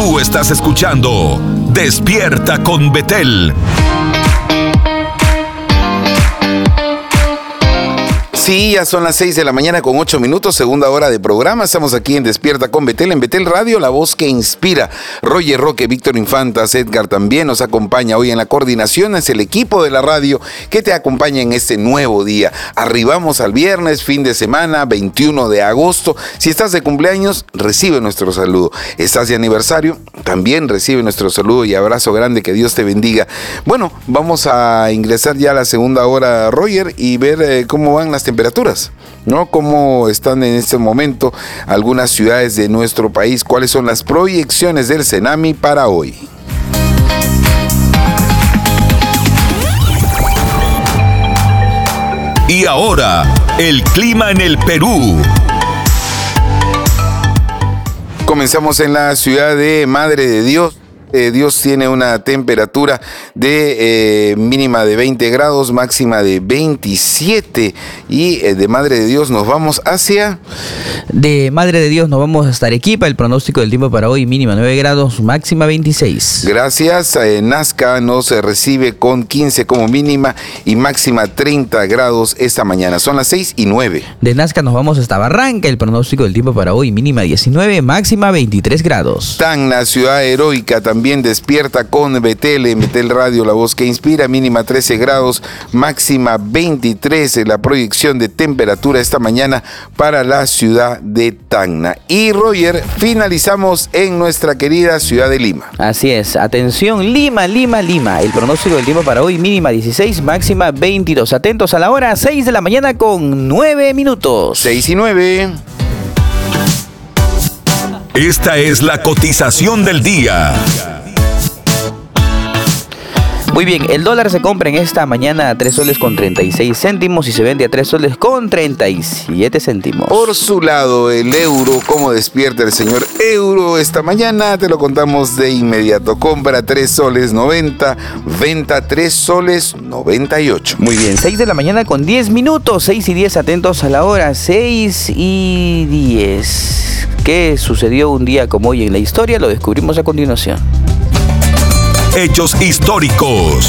Tú estás escuchando Despierta con Betel. Sí, ya son las 6 de la mañana con 8 minutos, segunda hora de programa. Estamos aquí en Despierta con Betel, en Betel Radio, la voz que inspira. Roger Roque, Víctor Infantas, Edgar también nos acompaña hoy en la coordinación. Es el equipo de la radio que te acompaña en este nuevo día. Arribamos al viernes, fin de semana, 21 de agosto. Si estás de cumpleaños, recibe nuestro saludo. Estás de aniversario, también recibe nuestro saludo y abrazo grande, que Dios te bendiga. Bueno, vamos a ingresar ya a la segunda hora, Roger, y ver cómo van las temperaturas, ¿no? Cómo están en este momento algunas ciudades de nuestro país, cuáles son las proyecciones del Cenami para hoy. Y ahora, el clima en el Perú. Comenzamos en la ciudad de Madre de Dios. Dios tiene una temperatura de mínima de 20 grados, máxima de 27. Y de Madre de Dios nos vamos hacia... De Madre de Dios nos vamos hasta Arequipa. El pronóstico del tiempo para hoy: mínima 9 grados, máxima 26. Gracias. Nazca nos recibe con 15 como mínima y máxima 30 grados esta mañana. Son las 6 y 9. De Nazca nos vamos hasta Barranca. El pronóstico del tiempo para hoy: mínima 19, máxima 23 grados. Tacna, ciudad heroica, también despierta con Betel, en Betel Radio, la voz que inspira. Mínima 13 grados, máxima 23. La proyección de temperatura esta mañana para la ciudad de Tacna. Y Roger, finalizamos en nuestra querida ciudad de Lima. Así es, atención, Lima. El pronóstico del tiempo para hoy: mínima 16, máxima 22. Atentos a la hora, 6 de la mañana con 9 minutos. 6 y 9. Esta es la cotización del día. Muy bien, el dólar se compra en esta mañana a 3 soles con 36 céntimos y se vende a 3 soles con 37 céntimos. Por su lado, el euro, ¿cómo despierta el señor euro esta mañana? Te lo contamos de inmediato. Compra 3 soles 90, venta 3 soles 98. Muy bien, 6 de la mañana con 10 minutos, 6 y 10, atentos a la hora, 6 y 10. ¿Qué sucedió un día como hoy en la historia? Lo descubrimos a continuación. Hechos históricos.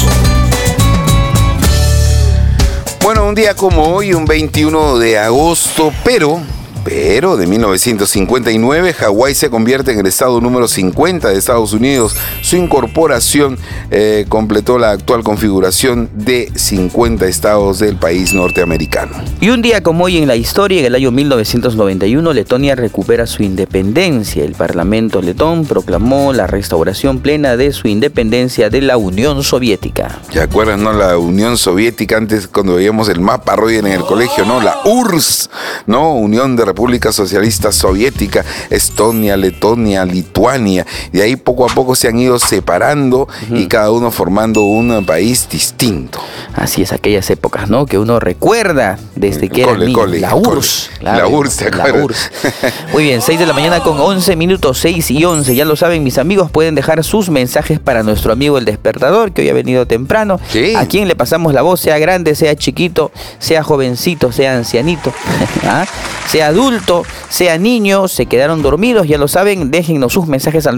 Bueno, un día como hoy, un 21 de agosto, pero de 1959, Hawái se convierte en el estado número 50 de Estados Unidos. Su incorporación completó la actual configuración de 50 estados del país norteamericano. Y un día como hoy en la historia, en el año 1991, Letonia recupera su independencia. El Parlamento letón proclamó la restauración plena de su independencia de la Unión Soviética. ¿Te acuerdas, no? La Unión Soviética, antes cuando veíamos el mapa, Roger, en el colegio, ¿no? La URSS, ¿no? Unión de República Socialista Soviética, Estonia, Letonia, Lituania. Y ahí poco a poco se han ido separando y cada uno formando un país distinto. Así es, aquellas épocas, ¿no? Que uno recuerda desde que era niño. La URSS. Claro, la URSS, ¿te acuerdas? La URSS. Muy bien, 6 de la mañana con 11 minutos, 6 y 11. Ya lo saben, mis amigos, pueden dejar sus mensajes para nuestro amigo el despertador, que hoy ha venido temprano. Sí. A quien le pasamos la voz, sea grande, sea chiquito, sea jovencito, sea ancianito, ¿ah? Sea adulto, sea niño, se quedaron dormidos, ya lo saben, déjennos sus mensajes al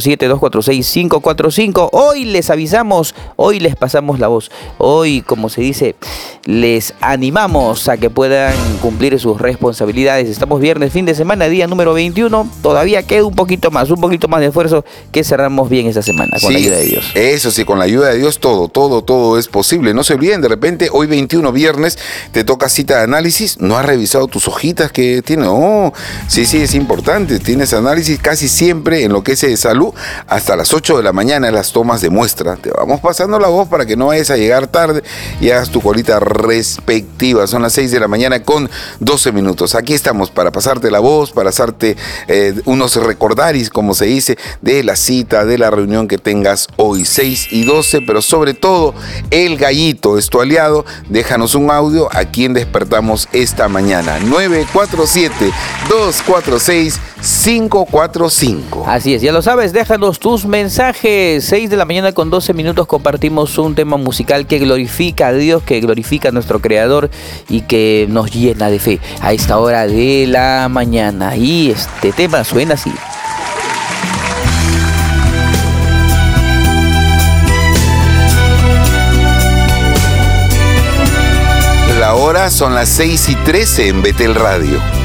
947-246-545. Hoy les avisamos, hoy les pasamos la voz, hoy, como se dice, les animamos a que puedan cumplir sus responsabilidades. Estamos viernes, fin de semana, día número 21, todavía queda un poquito más de esfuerzo, que cerramos bien esta semana con la ayuda de Dios. Eso sí, con la ayuda de Dios todo es posible. No se olviden, de repente, hoy 21 viernes, te toca cita de análisis, no has revisado tus hojitas que tiene. Oh, sí, es importante. Tienes análisis casi siempre en lo que es de salud hasta las 8 de la mañana en las tomas de muestra. Te vamos pasando la voz para que no vayas a llegar tarde y hagas tu colita respectiva. Son las 6 de la mañana con 12 minutos. Aquí estamos para pasarte la voz, para hacerte unos recordaris, como se dice, de la cita, de la reunión que tengas hoy, 6 y 12, pero sobre todo el gallito es tu aliado. Déjanos un audio a quien despertamos esta mañana. 947-246-545. Así es, ya lo sabes, déjanos tus mensajes. 6 de la mañana con 12 minutos compartimos un tema musical que glorifica a Dios, que glorifica a nuestro Creador y que nos llena de fe a esta hora de la mañana. Y este tema suena así. Ahora son las 6:13 en Betel Radio.